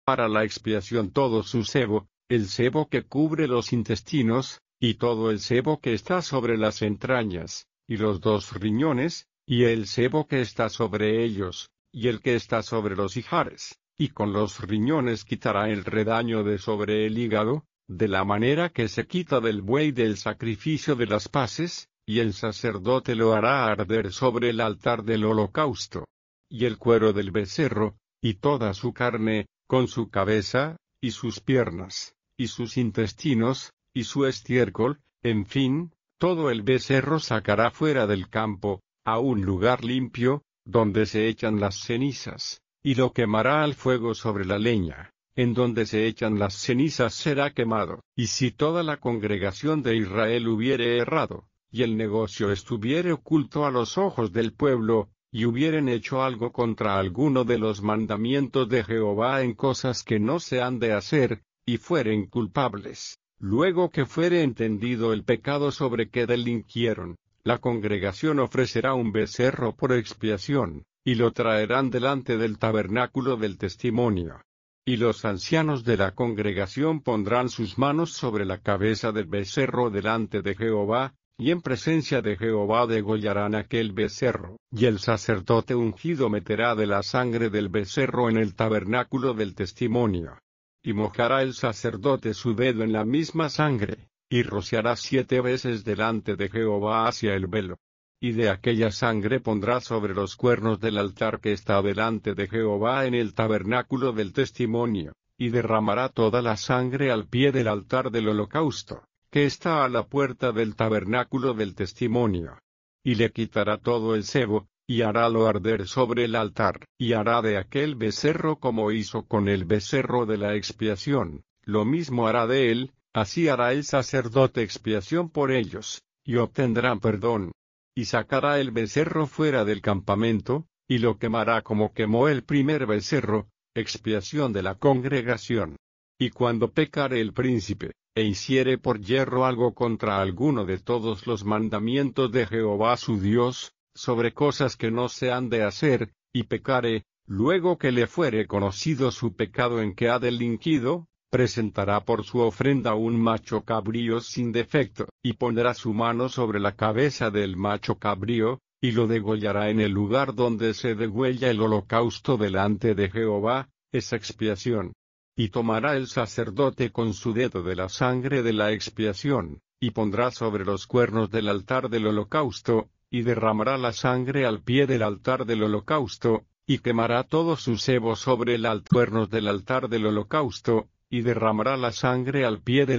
para la expiación todo su sebo, el sebo que cubre los intestinos, y todo el sebo que está sobre las entrañas, y los 2 riñones, y el sebo que está sobre ellos, y el que está sobre los ijares, y con los riñones quitará el redaño de sobre el hígado, de la manera que se quita del buey del sacrificio de las paces, y el sacerdote lo hará arder sobre el altar del holocausto. Y el cuero del becerro, y toda su carne, con su cabeza, y sus piernas, y sus intestinos, y su estiércol, en fin, todo el becerro sacará fuera del campo, a un lugar limpio, donde se echan las cenizas, y lo quemará al fuego sobre la leña, en donde se echan las cenizas será quemado. Y si toda la congregación de Israel hubiere errado, y el negocio estuviere oculto a los ojos del pueblo, y hubieren hecho algo contra alguno de los mandamientos de Jehová en cosas que no se han de hacer, y fueren culpables, luego que fuere entendido el pecado sobre que delinquieron, la congregación ofrecerá un becerro por expiación, y lo traerán delante del tabernáculo del testimonio. Y los ancianos de la congregación pondrán sus manos sobre la cabeza del becerro delante de Jehová, y en presencia de Jehová degollarán aquel becerro. Y el sacerdote ungido meterá de la sangre del becerro en el tabernáculo del testimonio. Y mojará el sacerdote su dedo en la misma sangre, y rociará 7 veces delante de Jehová hacia el velo. Y de aquella sangre pondrá sobre los cuernos del altar que está delante de Jehová en el tabernáculo del testimonio, y derramará toda la sangre al pie del altar del holocausto, que está a la puerta del tabernáculo del testimonio. Y le quitará todo el sebo, y harálo arder sobre el altar, y hará de aquel becerro como hizo con el becerro de la expiación, lo mismo hará de él, así hará el sacerdote expiación por ellos, y obtendrán perdón. Y sacará el becerro fuera del campamento, y lo quemará como quemó el primer becerro, expiación de la congregación. Y cuando pecare el príncipe, e hiciere por yerro algo contra alguno de todos los mandamientos de Jehová su Dios, sobre cosas que no se han de hacer, y pecare, luego que le fuere conocido su pecado en que ha delinquido, presentará por su ofrenda un macho cabrío sin defecto, y pondrá su mano sobre la cabeza del macho cabrío, y lo degollará en el lugar donde se degüella el holocausto delante de Jehová, es expiación. Y tomará el sacerdote con su dedo de la sangre de la expiación, y pondrá sobre los cuernos del altar del holocausto, y derramará la sangre al pie del altar del holocausto, y quemará todo su sebo sobre el cuernos del altar del holocausto, y derramará la sangre al pie del